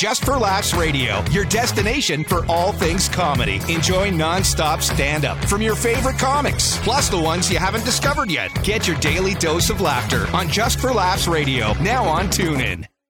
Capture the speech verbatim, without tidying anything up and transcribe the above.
Just for Laughs Radio, your destination for all things comedy. Enjoy non-stop stand-up from your favorite comics, plus the ones you haven't discovered yet. Get your daily dose of laughter on Just for Laughs Radio, now on TuneIn.